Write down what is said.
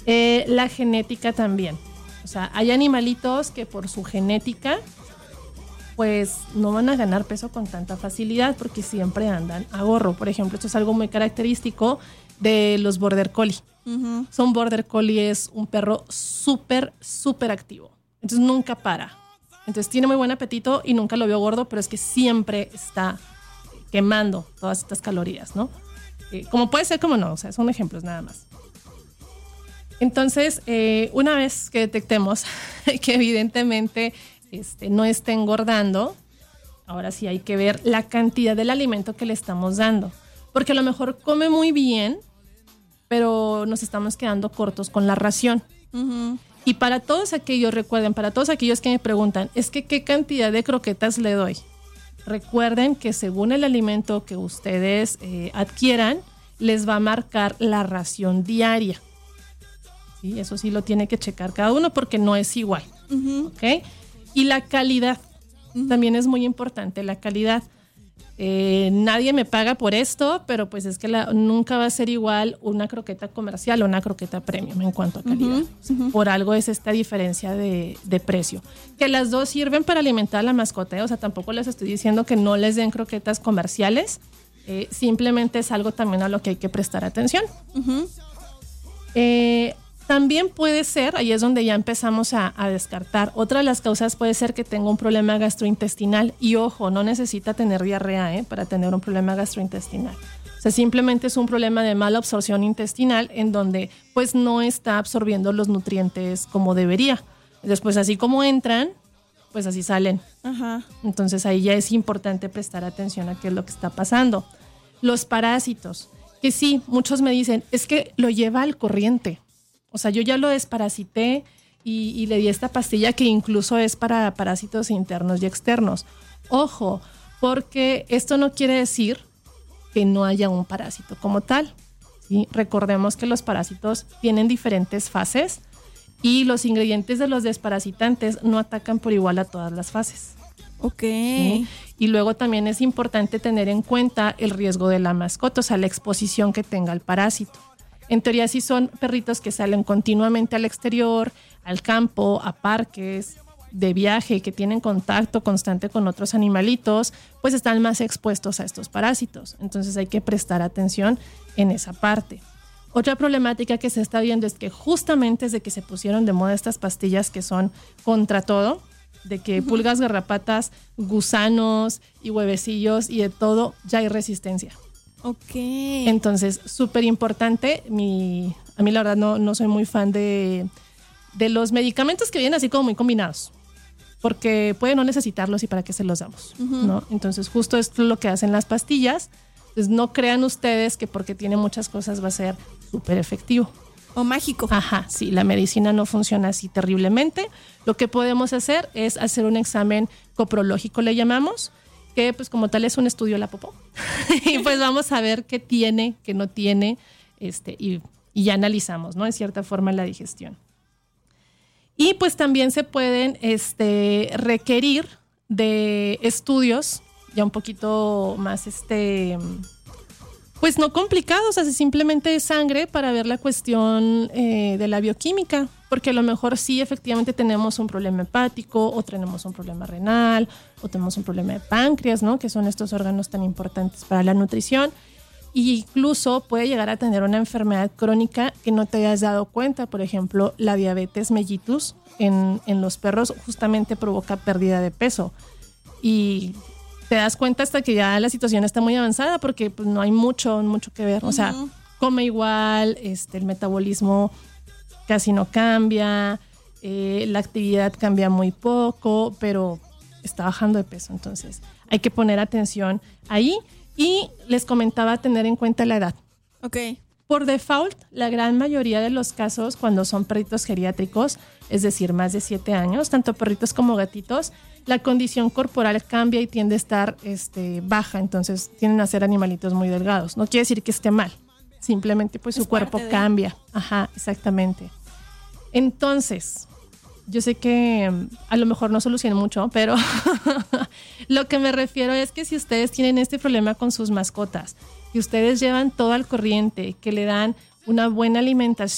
La genética también. O sea, hay animalitos que por su genética pues no van a ganar peso con tanta facilidad porque siempre andan a gorro. Por ejemplo, esto es algo muy característico de los Border Collie. Uh-huh. Un Border Collie es un perro súper, súper activo. Entonces nunca para. Entonces tiene muy buen apetito y nunca lo veo gordo, pero es que siempre está quemando todas estas calorías, ¿no? Como puede ser, como no. O sea, son ejemplos nada más. Entonces, una vez que detectemos que evidentemente no esté engordando, ahora sí hay que ver la cantidad del alimento que le estamos dando. Porque a lo mejor come muy bien, pero nos estamos quedando cortos con la ración. Uh-huh. Y para todos aquellos, recuerden, para todos aquellos que me preguntan, es que ¿qué cantidad de croquetas le doy? Recuerden que según el alimento que ustedes adquieran, les va a marcar la ración diaria. ¿Sí? Eso sí lo tiene que checar cada uno porque no es igual. Uh-huh. ¿Okay? Y la calidad, también es muy importante, la calidad. Nadie me paga por esto, pero pues es que nunca va a ser igual una croqueta comercial o una croqueta premium en cuanto a calidad. Uh-huh. Por algo es esta diferencia de precio. Que las dos sirven para alimentar a la mascota, o sea, tampoco les estoy diciendo que no les den croquetas comerciales, simplemente es algo también a lo que hay que prestar atención. Uh-huh. También puede ser, ahí es donde ya empezamos a descartar. Otra de las causas puede ser que tenga un problema gastrointestinal. Y ojo, no necesita tener diarrea para tener un problema gastrointestinal. O sea, simplemente es un problema de mala absorción intestinal en donde pues no está absorbiendo los nutrientes como debería. Después, así como entran, pues así salen. Ajá. Entonces ahí ya es importante prestar atención a qué es lo que está pasando. Los parásitos, que sí, muchos me dicen, es que lo lleva al corriente. O sea, yo ya lo desparasité y le di esta pastilla que incluso es para parásitos internos y externos. Ojo, porque esto no quiere decir que no haya un parásito como tal, ¿sí? Recordemos que los parásitos tienen diferentes fases y los ingredientes de los desparasitantes no atacan por igual a todas las fases. Ok. ¿Sí? Y luego también es importante tener en cuenta el riesgo de la mascota, o sea, la exposición que tenga al parásito. En teoría, si son perritos que salen continuamente al exterior, al campo, a parques, de viaje, que tienen contacto constante con otros animalitos, pues están más expuestos a estos parásitos. Entonces hay que prestar atención en esa parte. Otra problemática que se está viendo es que justamente desde que se pusieron de moda estas pastillas que son contra todo, de que pulgas, garrapatas, gusanos y huevecillos y de todo, ya hay resistencia. Ok. Entonces, súper importante. A mí la verdad no soy muy fan de los medicamentos que vienen así como muy combinados, porque puede no necesitarlos y para qué se los damos, ¿no? Entonces, justo esto es lo que hacen las pastillas. Entonces, no crean ustedes que porque tiene muchas cosas va a ser súper efectivo. O mágico. Ajá, sí, la medicina no funciona así terriblemente. Lo que podemos hacer es hacer un examen coprológico, le llamamos, que pues como tal es un estudio de la popó. Y pues vamos a ver qué tiene, qué no tiene, y ya analizamos, ¿no? En cierta forma la digestión. Y pues también se pueden requerir de estudios ya un poquito más, pues no complicados, o sea, simplemente de sangre para ver la cuestión de la bioquímica, porque a lo mejor sí efectivamente tenemos un problema hepático o tenemos un problema renal o tenemos un problema de páncreas, ¿no? Que son estos órganos tan importantes para la nutrición. Y incluso puede llegar a tener una enfermedad crónica que no te hayas dado cuenta. Por ejemplo, la diabetes mellitus en los perros justamente provoca pérdida de peso. Y te das cuenta hasta que ya la situación está muy avanzada porque pues, no hay mucho que ver. O sea, come igual, el metabolismo casi no cambia, la actividad cambia muy poco, pero está bajando de peso. Entonces, hay que poner atención ahí. Y les comentaba tener en cuenta la edad. Ok. Por default, la gran mayoría de los casos, cuando son perritos geriátricos, es decir, más de 7 años, tanto perritos como gatitos, la condición corporal cambia y tiende a estar baja, entonces tienden a ser animalitos muy delgados. No quiere decir que esté mal, simplemente pues su cuerpo cambia. Ajá, exactamente. Entonces, yo sé que a lo mejor no soluciona mucho, pero lo que me refiero es que si ustedes tienen este problema con sus mascotas, que ustedes llevan todo al corriente, que le dan una buena alimentación,